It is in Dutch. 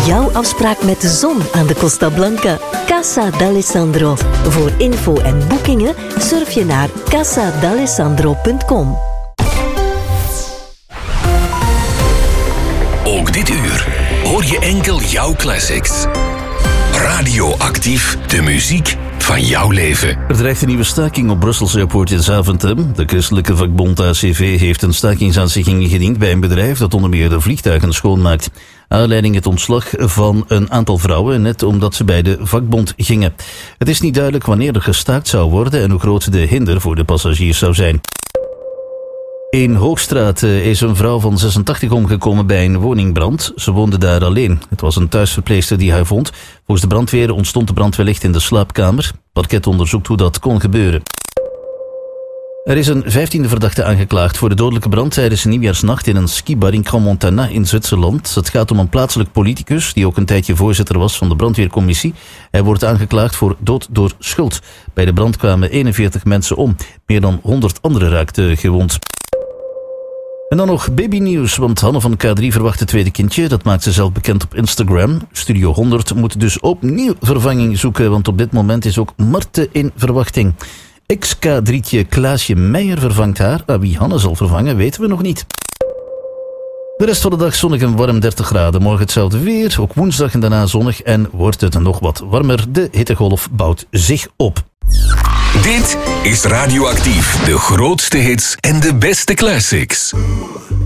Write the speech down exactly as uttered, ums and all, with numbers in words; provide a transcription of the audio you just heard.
Jouw afspraak met de zon aan de Costa Blanca. Casa d'Alessandro. Voor info en boekingen surf je naar casa d'alessandro punt com. Ook dit uur hoor je enkel jouw classics. Radioactief, de muziek van jouw leven. Er dreigt een nieuwe staking op Brussels Airport in Zaventem. De christelijke vakbond A C V heeft een stakingsaanzegging ingediend bij een bedrijf dat onder meer de vliegtuigen schoonmaakt. Aanleiding het ontslag van een aantal vrouwen, net omdat ze bij de vakbond gingen. Het is niet duidelijk wanneer er gestaakt zou worden en hoe groot de hinder voor de passagiers zou zijn. In Hoogstraat is een vrouw van zesentachtig omgekomen bij een woningbrand. Ze woonde daar alleen. Het was een thuisverpleegster die haar vond. Volgens de brandweer ontstond de brand wellicht in de slaapkamer. Parket onderzoekt hoe dat kon gebeuren. Er is een vijftiende verdachte aangeklaagd voor de dodelijke brand tijdens een nieuwjaarsnacht in een skibar in Crans-Montana in Zwitserland. Het gaat om een plaatselijk politicus die ook een tijdje voorzitter was van de brandweercommissie. Hij wordt aangeklaagd voor dood door schuld. Bij de brand kwamen eenenveertig mensen om. Meer dan honderd anderen raakten gewond. En dan nog babynieuws, want Hanne van K drie verwacht het tweede kindje. Dat maakt ze zelf bekend op Instagram. Studio honderd moet dus opnieuw vervanging zoeken, want op dit moment is ook Marten in verwachting. Ex-K drietje Klaasje Meijer vervangt haar. Maar wie Hanne zal vervangen, weten we nog niet. De rest van de dag zonnig en warm dertig graden. Morgen hetzelfde weer, ook woensdag en daarna zonnig en wordt het nog wat warmer. De hittegolf bouwt zich op. Dit is Radioactief, de grootste hits en de beste classics.